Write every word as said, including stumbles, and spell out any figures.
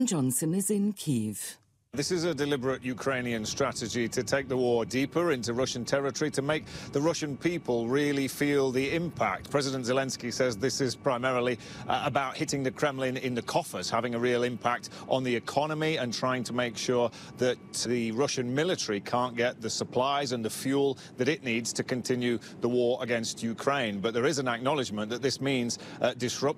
Johnson is in Kyiv. This is a deliberate Ukrainian strategy to take the war deeper into Russian territory, to make the Russian people really feel the impact. President Zelensky says this is primarily uh, about hitting the Kremlin in the coffers, having a real impact on the economy and trying to make sure that the Russian military can't get the supplies and the fuel that it needs to continue the war against Ukraine. But there is an acknowledgement that this means uh, disrupting